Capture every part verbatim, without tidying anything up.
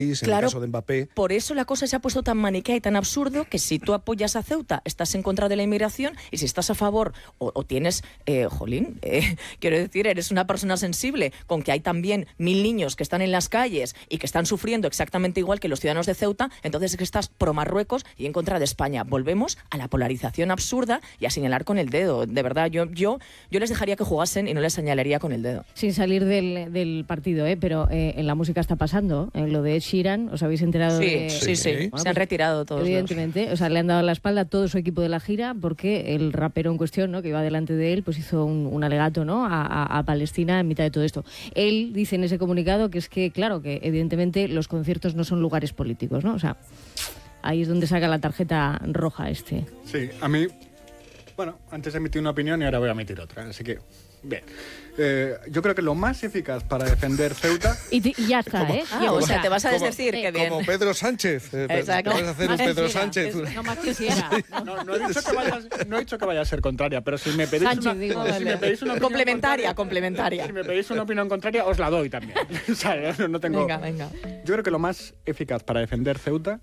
en claro, el caso de Mbappé. Por eso la cosa se ha puesto tan maniquea y tan absurdo que si tú apoyas a Ceuta, estás en contra de la inmigración, y si estás a favor o, o tienes, eh, jolín, eh, quiero decir, eres una persona sensible con que hay también mil niños que están en las calles y que están sufriendo exactamente igual que los ciudadanos de Ceuta, entonces es que estás pro Marruecos y en contra de España. Volvemos a la polarización absurda y a señalar con el dedo. De verdad, yo, yo, yo les dejaría que jugasen y no les señalaría con el dedo. Sin salir del, del partido, ¿eh? Pero eh, en la música está pasando, en lo de Ed Sheeran, ¿os habéis enterado? Sí, de... sí, sí, Bueno, se pues, han retirado todos. Evidentemente, los... o sea, le han dado la espalda a todo su equipo de la gira porque el rapero en cuestión, ¿no?, que iba delante de él, pues hizo un, un alegato, ¿no?, a, a, a Palestina en mitad de todo esto. Él dice en ese comunicado que es que, claro, que evidentemente los conciertos no son lugares políticos, ¿no? O sea, ahí es donde saca la tarjeta roja este. Sí, a mí, bueno, antes emití una opinión y ahora voy a emitir otra, así que, bien. Eh, yo creo que lo más eficaz para defender Ceuta... Y, te, y ya está, como, ¿eh? Ah, o, o sea, te vas a desdecir, eh, que bien. Como Pedro Sánchez. Exacto. Vas a hacer un Pedro Sánchez. Es, no más quisiera. No, no, he dicho que vaya, no he dicho que vaya a ser contraria, pero si me pedís Sánchez, una, digo, si vale. me pedís una opinión Complementaria, complementaria. Si me pedís una opinión contraria, os la doy también. O sea, no, no tengo... Venga, venga. Yo creo que lo más eficaz para defender Ceuta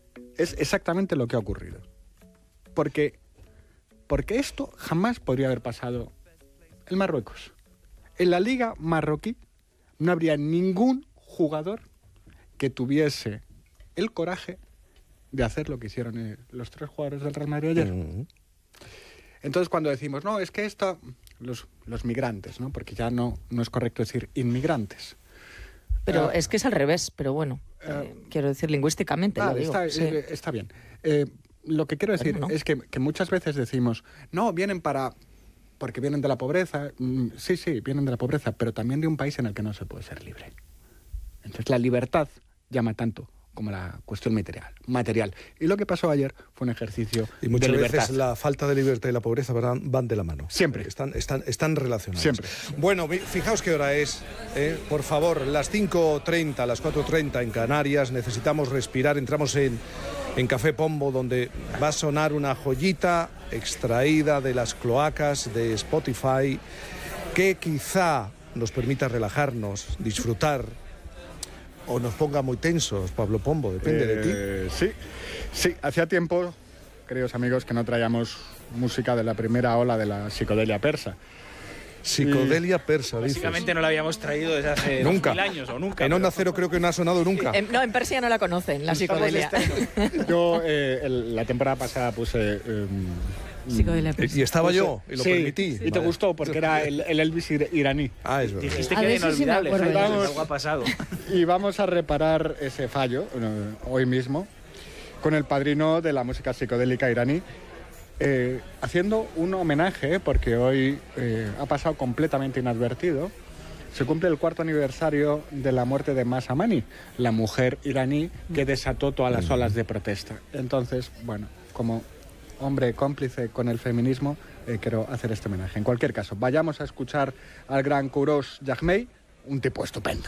es exactamente lo que ha ocurrido. Porque, porque esto jamás podría haber pasado en Marruecos. En la liga marroquí no habría ningún jugador que tuviese el coraje de hacer lo que hicieron eh, los tres jugadores del Real Madrid ayer. Uh-huh. Entonces, cuando decimos, no, es que esto... Los, los migrantes, ¿no? Porque ya no, no es correcto decir inmigrantes. Pero uh, es que es al revés, pero bueno, uh, eh, quiero decir lingüísticamente. Ah, lo digo, está, sí. eh, está bien. Eh, lo que quiero decir bueno, ¿no? es que, que muchas veces decimos, no, vienen para... porque vienen de la pobreza. Mm, sí, sí, vienen de la pobreza, pero también de un país en el que no se puede ser libre. Entonces la libertad llama tanto como la cuestión material. material. Y lo que pasó ayer fue un ejercicio y muchas de libertad. veces la falta de libertad y la pobreza van, van de la mano. Siempre. Están, están, están relacionados. Siempre. Bueno, fijaos qué hora es. Eh, por favor, las cinco treinta, las cuatro treinta en Canarias. Necesitamos respirar. Entramos en, en Café Pombo, donde va a sonar una joyita extraída de las cloacas de Spotify que quizá nos permita relajarnos, disfrutar, o nos ponga muy tensos, Pablo Pombo, depende eh, de ti. Sí, sí, hacía tiempo, queridos amigos, que no traíamos música de la primera ola de la psicodelia persa. Psicodelia persa, dices. Básicamente no la habíamos traído desde hace nunca. mil años o nunca. En Onda Cero creo que no ha sonado nunca. En, no, en Persia no la conocen, la psicodelia. Yo eh, el, la temporada pasada puse... Eh, psicodelia persa. Y estaba yo, y lo sí, permití. Y vale. te gustó, porque era el, el Elvis iraní. Ah, es verdad. Dijiste que era inolvidable, sí vamos, algo ha pasado. Y vamos a reparar ese fallo eh, hoy mismo con el padrino de la música psicodélica iraní, eh, haciendo un homenaje, porque hoy eh, ha pasado completamente inadvertido. Se cumple el cuarto aniversario de la muerte de Mahsa Amini, la mujer iraní que desató todas las olas de protesta. Entonces, bueno, como hombre cómplice con el feminismo, eh, quiero hacer este homenaje. En cualquier caso, vayamos a escuchar al gran Kourosh Jahmei, un tipo estupendo.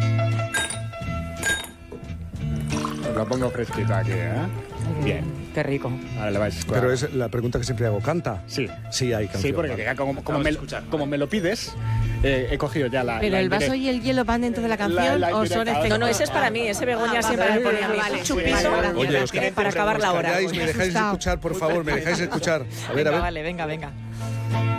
Os lo pongo fresquito aquí, ¿eh? Bien. Qué rico. Ahora le vais a escuchar. Pero es la pregunta que siempre hago, ¿canta? Sí. Sí, hay canción. Sí, porque vale. como, como, Vamos me, a escuchar. como me lo pides, eh, he cogido ya la... ¿Pero la el vaso indirecta. y el hielo van dentro de la canción La- la o son indirecta. efectos? No, no, ese es para mí, ese Begoña Ah, siempre vale, me pone a mí vale, un chupito vale. Oye, os para acabar la hora. calláis, me dejáis asustado. escuchar, por favor, me dejáis escuchar. A ver, Venga, a ver. vale, venga, venga.